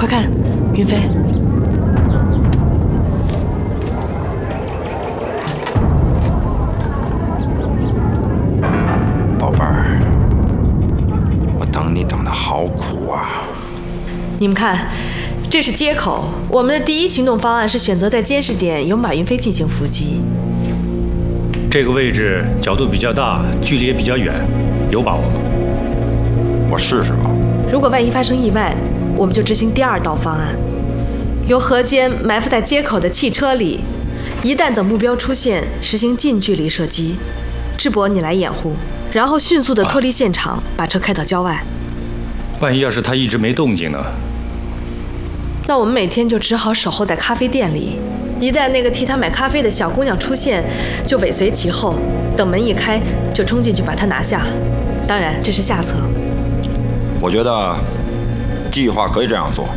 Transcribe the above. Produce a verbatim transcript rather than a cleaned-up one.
快看，云飞。 宝贝儿，我等你等得好苦啊！ 你们看，这是街口。我们的第一行动方案是选择在监视点由马云飞进行伏击。 这个位置角度比较大，距离也比较远，有把握吗？ 我试试吧。 如果万一发生意外，我们就执行第二道方案，由何坚埋伏在街口的汽车里，一旦等目标出现，实行近距离射击。智博，你来掩护，然后迅速地脱离现场，啊、把车开到郊外。 万一要是他一直没动静呢？ 那我们每天就只好守候在咖啡店里，一旦那个替他买咖啡的小姑娘出现，就尾随其后，等门一开就冲进去把她拿下。当然，这是下策。 我觉得计划可以这样做。